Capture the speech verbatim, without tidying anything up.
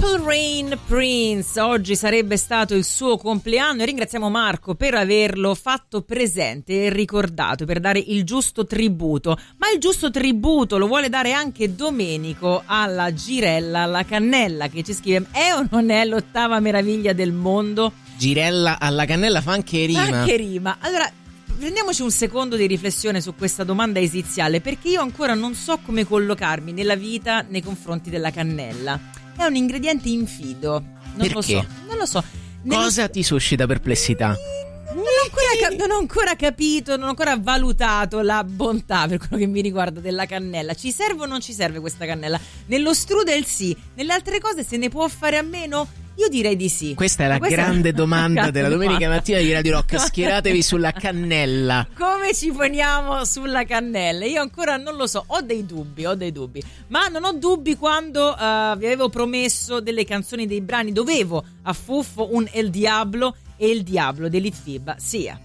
Purple Rain Prince, oggi sarebbe stato il suo compleanno e ringraziamo Marco per averlo fatto presente e ricordato, per dare il giusto tributo. Ma il giusto tributo lo vuole dare anche Domenico alla Girella alla Cannella, che ci scrive: è o non è l'ottava meraviglia del mondo? Girella alla cannella fa anche rima. Fa anche rima. Allora, prendiamoci un secondo di riflessione su questa domanda esiziale, perché io ancora non so come collocarmi nella vita nei confronti della cannella. È un ingrediente infido. Non Perché? lo so. Non lo so. Cosa Nello... ti suscita perplessità? Non ho, ancora cap- non ho ancora capito, non ho ancora valutato la bontà, per quello che mi riguarda, della cannella. Ci serve o non ci serve questa cannella? Nello strudel sì, nelle altre cose se ne può fare a meno? Io direi di sì. Questa è la questa grande è domanda grande della domenica domanda. mattina di Radio Rock. Schieratevi sulla cannella. Come ci poniamo sulla cannella? Io ancora non lo so, ho dei dubbi, ho dei dubbi. Ma non ho dubbi quando uh, vi avevo promesso delle canzoni, dei brani. Dovevo a Fuffo un El Diablo e Il Diablo di Litfiba sia.